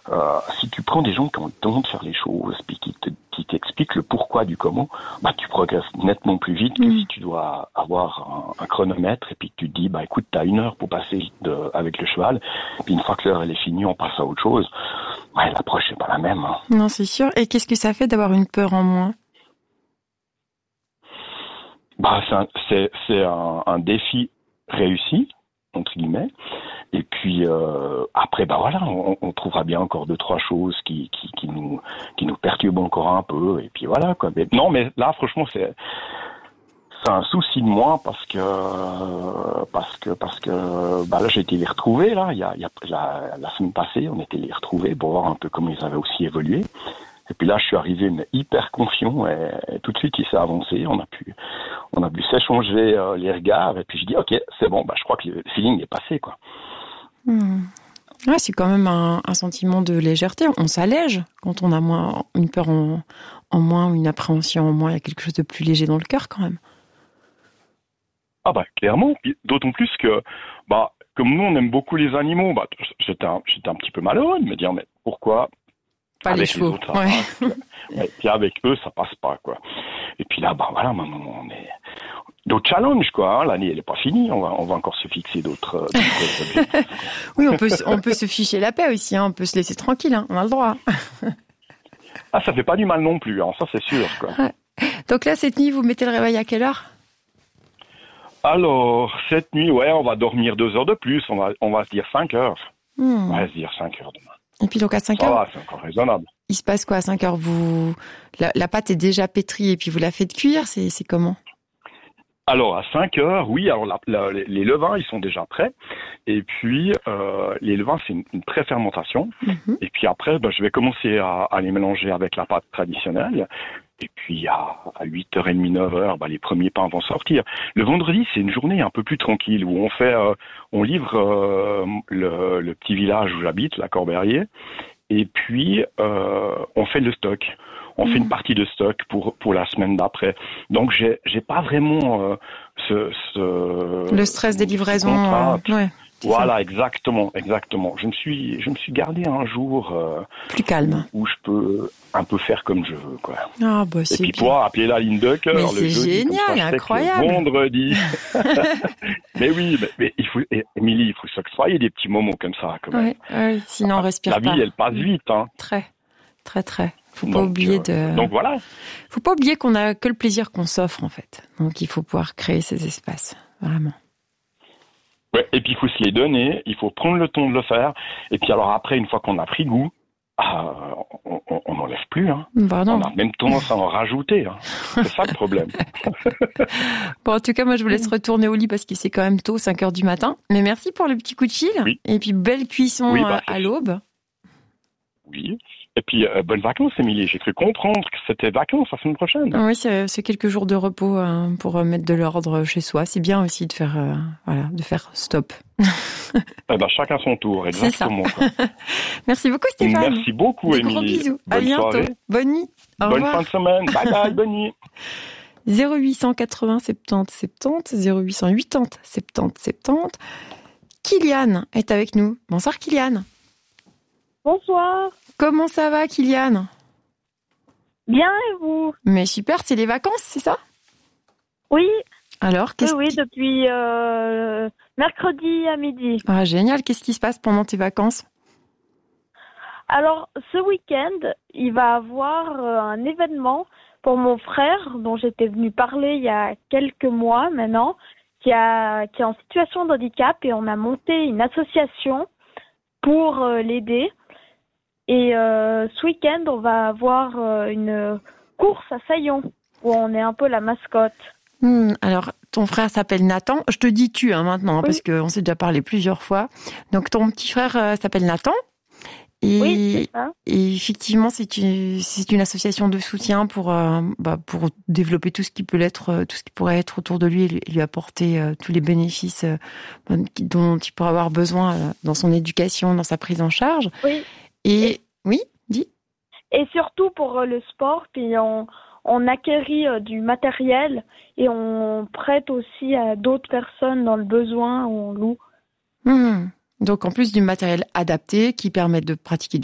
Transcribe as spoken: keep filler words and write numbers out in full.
euh, si tu prends des gens qui ont le temps de faire les choses, puis qui, te, qui t'expliquent le pourquoi du comment, bah tu progresses nettement plus vite que mmh. si tu dois avoir un, un chronomètre et puis que tu te dis, bah écoute, t'as une heure pour passer de, avec le cheval, puis une fois que l'heure elle est finie, on passe à autre chose. Ouais, l'approche c'est pas la même. Hein. Non, c'est sûr. Et qu'est-ce que ça fait d'avoir une peur en moins? Bah c'est un, c'est, c'est un, un défi réussi, entre guillemets. Et puis euh, après, bah voilà, on, on trouvera bien encore deux trois choses qui qui, qui nous qui nous perturbent encore un peu. Et puis voilà quoi. Mais, non, mais là, franchement, c'est c'est un souci de moi parce que parce que parce que bah là, j'ai été les retrouver là. Il y a il y a la, la semaine passée, on était les retrouver pour voir un peu comment ils avaient aussi évolué. Et puis là, je suis arrivé mais hyper confiant et, et tout de suite, il s'est avancé. On a pu, on a pu s'échanger euh, les regards. Et puis je dis, ok, c'est bon. Bah, je crois que le feeling est passé, quoi. Mmh. Ouais, c'est quand même un, un sentiment de légèreté. On s'allège quand on a moins une peur en, en moins, une appréhension en moins. Il y a quelque chose de plus léger dans le cœur, quand même. Ah bah clairement. D'autant plus que, bah, comme nous, on aime beaucoup les animaux. Bah, j'étais un, j'étais un petit peu malheureux de me dire, mais pourquoi? Pas avec les chevaux. Les autres, ouais. passe, et puis avec eux, ça passe pas, quoi. Et puis là, bah voilà, maintenant, on est d'autres challenges, quoi. Hein. L'année, elle est pas finie. On va, on va encore se fixer d'autres, d'autres objectifs. Oui, on peut, on peut se ficher la paix aussi. Hein. On peut se laisser tranquille. Hein. On a le droit. Ah, ça fait pas du mal non plus. Hein. Ça, c'est sûr, quoi. Ouais. Donc là, cette nuit, vous mettez le réveil à quelle heure? Alors, cette nuit, ouais, on va dormir deux heures de plus. On va, on va se dire cinq heures. Hmm. On va se dire cinq heures demain. Et puis donc à cinq ça heures, va, c'est encore raisonnable. Il se passe quoi à cinq heures? Vous la, la pâte est déjà pétrie et puis vous la faites cuire, c'est, c'est comment? Alors à cinq heures, oui. Alors la, la, les levains, ils sont déjà prêts. Et puis euh, les levains, c'est une, une pré-fermentation. Mm-hmm. Et puis après, ben, je vais commencer à, à les mélanger avec la pâte traditionnelle. Et puis à, à huit heures trente, neuf heures, bah, les premiers pains vont sortir. Le vendredi, c'est une journée un peu plus tranquille où on fait, euh, on livre euh, le, le petit village où j'habite, la Corberrier, et puis euh, on fait le stock. On mmh. fait une partie de stock pour pour la semaine d'après. Donc j'ai j'ai pas vraiment euh, ce, ce le stress des livraisons. Euh, ouais. Voilà, ça. exactement, exactement. Je me suis, je me suis gardé un jour euh, plus calme où, où je peux un peu faire comme je veux, quoi. Ah bah c'est Et puis bien. pouvoir appeler la ligne de cœur mais le c'est jeudi, génial, ça, incroyable. Le vendredi. mais oui, mais, mais il faut, Émilie, il faut s'octroyer des petits moments comme ça, quand même. Oui, oui. Sinon on respire la pas. La vie, elle passe vite, hein. Très, très, très. Faut pas donc, oublier euh, de. Donc voilà. Faut pas oublier qu'on a que le plaisir qu'on s'offre en fait. Donc il faut pouvoir créer ces espaces, vraiment. Ouais, et puis il faut se les donner, il faut prendre le temps de le faire. Et puis alors après, une fois qu'on a pris goût, ah, on n'enlève plus. Hein. Bah non. On a même tendance à en rajouter. Hein. C'est ça le problème. Bon, en tout cas, moi je vous laisse retourner au lit parce qu'il c'est quand même tôt, cinq heures du matin. Mais merci pour le petit coup de fil. Oui. Et puis belle cuisson oui, bah, à l'aube. Oui. Et puis, euh, bonnes vacances, Émilie. J'ai cru comprendre que c'était vacances la semaine prochaine. Oui, c'est, c'est quelques jours de repos euh, pour euh, mettre de l'ordre chez soi. C'est bien aussi de faire, euh, voilà, de faire stop. Eh ben, chacun son tour, exactement. C'est ça. Merci beaucoup, Stéphane. Merci beaucoup, Des Émilie. Gros bisous. Bonne à bientôt. Soirée. Bonne nuit. Au bonne revoir. fin de semaine. Bye bye, bonne nuit. zéro huit cent quatre-vingts soixante-dix soixante-dix, zéro huit cent quatre-vingts soixante-dix soixante-dix. Kylian est avec nous. Bonsoir, Kylian. Bonsoir. Comment ça va, Kylian? Bien, et vous? Mais super, c'est les vacances, c'est ça? Oui. Alors, qu'est-ce Oui, oui, qui... depuis euh, mercredi à midi. Ah, génial. Qu'est-ce qui se passe pendant tes vacances? Alors, ce week-end, il va avoir euh, un événement pour mon frère, dont j'étais venue parler il y a quelques mois maintenant, qui, a, qui est en situation de handicap, et on a monté une association pour euh, l'aider. Et euh, ce week-end, on va avoir euh, une course à Saillon, où on est un peu la mascotte. Mmh, alors, ton frère s'appelle Nathan. Je te dis tu hein, maintenant, hein, oui. Parce qu'on s'est déjà parlé plusieurs fois. Donc, ton petit frère euh, s'appelle Nathan. Et, oui, c'est ça. Et effectivement, c'est une, c'est une association de soutien pour, euh, bah, pour développer tout ce qui peut être, tout ce qui pourrait être autour de lui et lui, lui apporter euh, tous les bénéfices euh, dont il pourrait avoir besoin euh, dans son éducation, dans sa prise en charge. Oui. Et, et oui, dis. Et surtout pour euh, le sport, puis on, on acquérit euh, du matériel et on prête aussi à d'autres personnes dans le besoin où on loue. Mmh. Donc en plus du matériel adapté qui permet de pratiquer